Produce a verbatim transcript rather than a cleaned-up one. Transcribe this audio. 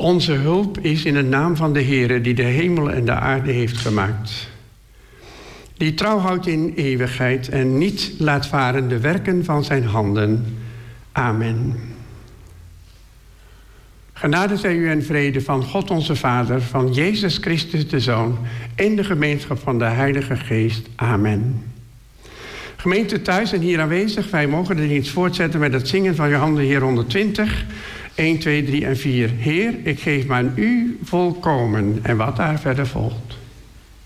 Onze hulp is in de naam van de Heere die de hemel en de aarde heeft gemaakt. Die trouw houdt in eeuwigheid en niet laat varen de werken van zijn handen. Amen. Genade zij u en vrede van God onze Vader, van Jezus Christus de Zoon, in de gemeenschap van de Heilige Geest. Amen. Gemeente thuis en hier aanwezig, wij mogen de dienst voortzetten met het zingen van Johannes Heer honderdtwintig, een, twee, drie en vier. Heer, ik geef me aan u volkomen. En wat daar verder volgt.